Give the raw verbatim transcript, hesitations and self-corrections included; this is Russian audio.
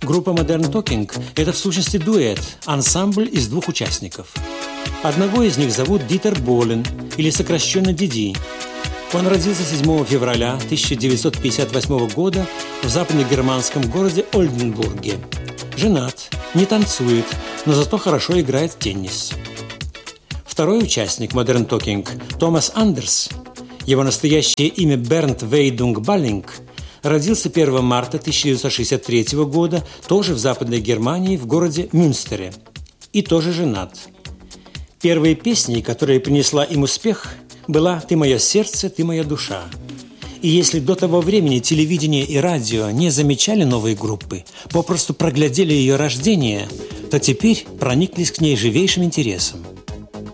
Группа Modern Talking – это в сущности дуэт, ансамбль из двух участников. Одного из них зовут Дитер Болен, или сокращенно Диди. Он родился седьмого февраля тысяча девятьсот пятьдесят восьмого года в западно-германском городе Ольденбурге. Женат, не танцует, но зато хорошо играет в теннис. Второй участник Modern Talking – Томас Андерс. Его настоящее имя Бернт Вейдунг Баллинг. Родился первого марта тысяча девятьсот шестьдесят третьего года тоже в Западной Германии в городе Мюнстере. И тоже женат. Первой песней, которая принесла им успех, была «Ты мое сердце, ты моя душа». И если до того времени телевидение и радио не замечали новой группы, попросту проглядели ее рождение, то теперь прониклись к ней живейшим интересом.